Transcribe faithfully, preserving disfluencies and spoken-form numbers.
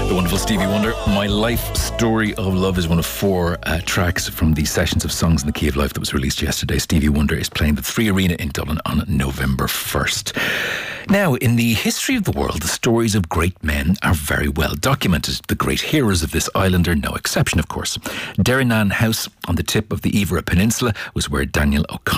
The wonderful Stevie Wonder. My Life Story of Love is one of four uh, tracks from the Sessions of Songs in the Key of Life that was released yesterday. Stevie Wonder is playing the Three Arena in Dublin on November first. Now, in the history of the world, the stories of great men are very well documented. The great heroes of this island are no exception, of course. Derrynane House on the tip of the Iveragh Peninsula was where Daniel O'Connor